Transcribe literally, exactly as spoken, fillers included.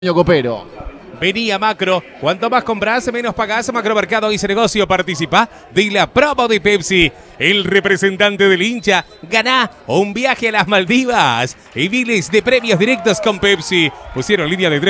Copero. Venía Macro, cuanto más compras, menos pagás. Macromercado y ese negocio, participa de la promo de Pepsi. El representante del hincha gana un viaje a las Maldivas y miles de premios directos con Pepsi. Pusieron línea de tres.